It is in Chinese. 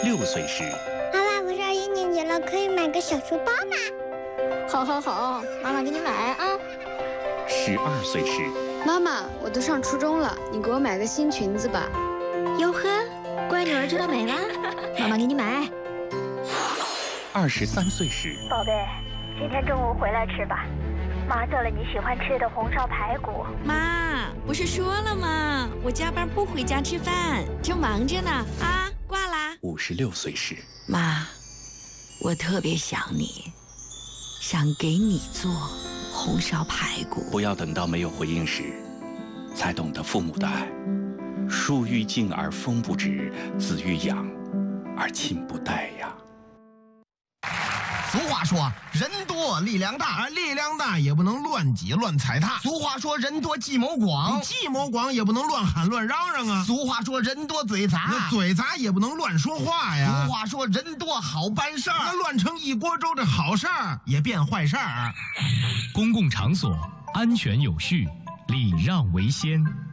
16岁时， 妈妈，我上1年级了，可以买个小书包吗？ 好，妈妈给你买啊。 12岁时， 妈妈，我都上初中了，你给我买个新裙子吧。 哟呵，乖女儿知道美了，妈妈给你买。 23岁时， 宝贝，今天中午回来吃吧，妈做了你喜欢吃的红烧排骨。 妈，不是说了吗？我加班不回家吃饭，正忙着呢。啊，挂啦。 56岁时， 妈，我特别想你，想给你做红烧排骨。 不要等到没有回应时，才懂得父母的爱。树欲静而风不止，子欲养而亲不待呀。 俗话说人多力量大， 力量大也不能乱挤乱踩踏。 俗话说人多计谋广， 计谋广也不能乱喊乱嚷嚷啊。 俗话说人多嘴杂， 嘴杂也不能乱说话呀。 俗话说人多好办事儿， 那乱成一锅粥的好事儿也变坏事儿。 公共场所安全有序，礼让为先。